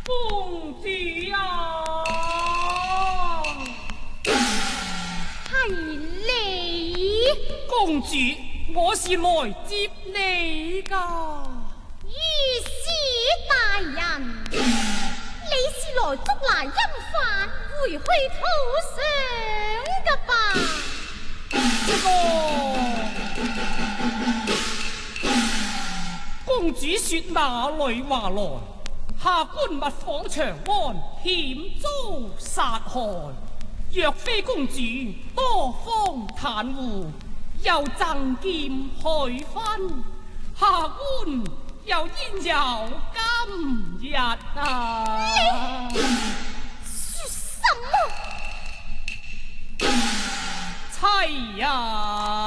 公主啊， 係你， 公主，我是來接你噶。 御史大人，你是來捉拿陰犯回去土上噶吧？ 這個公主說哪裏話來？下官密訪長安，險遭殺害。若非公主多方袒護，又贈劍許婚，下官又焉有今日啊？ 說什麼？ 妻啊！